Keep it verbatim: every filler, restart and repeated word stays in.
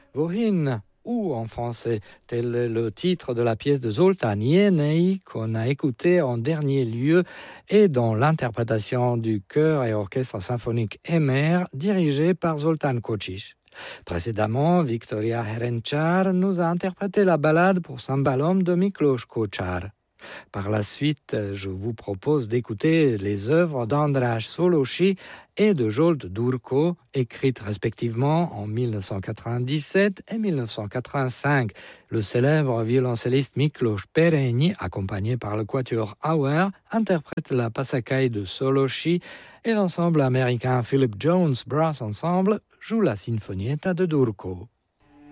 Vohin, ou en français, tel est le titre de la pièce de Zoltán Jenei qu'on a écouté en dernier lieu et dont l'interprétation du chœur et orchestre symphonique Emer dirigé par Zoltán Kocsis. Précédemment, Victoria Herenchar nous a interprété la ballade pour cymbalom de Miklós Kócsár. Par la suite, je vous propose d'écouter les œuvres d'András Szolósi et de Zsolt Durko, écrites respectivement en dix-neuf cent quatre-vingt-dix-sept et dix-neuf cent quatre-vingt-cinq. Le célèbre violoncelliste Miklós Perényi, accompagné par le quatuor Auer, interprète la Passacaille de Szolósi et l'ensemble américain Philip Jones Brass Ensemble joue la Sinfonietta de Durko.